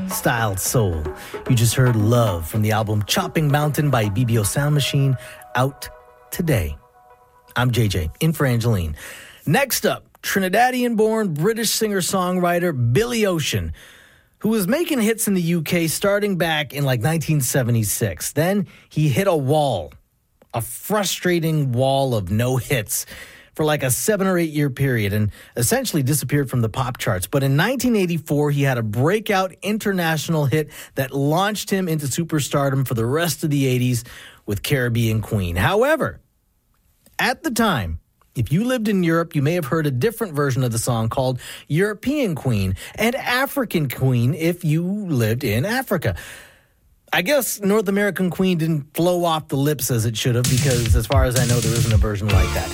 Styled Soul. You just heard Love from the album Chopping Mountain by BBO Sound Machine, out today. I'm JJ, in for Angeline. Next up, Trinidadian-born British singer-songwriter Billy Ocean, who was making hits in the UK starting back in like 1976. Then he hit a wall, a frustrating wall of no hits for like a 7 or 8 year period, and essentially disappeared from the pop charts. But in 1984, he had a breakout international hit that launched him into superstardom for the rest of the 80s with Caribbean Queen. However, at the time, if you lived in Europe, you may have heard a different version of the song called European Queen and African Queen if you lived in Africa. I guess North American Queen didn't flow off the lips as it should have, because as far as I know, there isn't a version like that.